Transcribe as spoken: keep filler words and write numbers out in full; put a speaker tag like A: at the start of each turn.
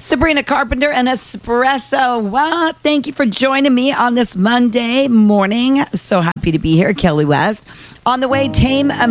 A: Sabrina Carpenter and Espresso. Well, thank you for joining me on this Monday morning. So happy to be here. Kelly West. On the way, Tame